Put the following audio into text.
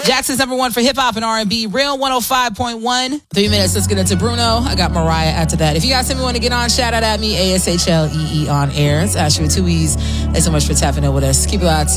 Jackson's number one for hip hop and R&B. Real 105.1. 3 minutes. Let's get into Bruno. I got Mariah after that. If you guys want to get on, shout out at me, ASHLEE on air. It's Ashley with 2 E's. Thanks so much for tapping in with us. Keep it locked.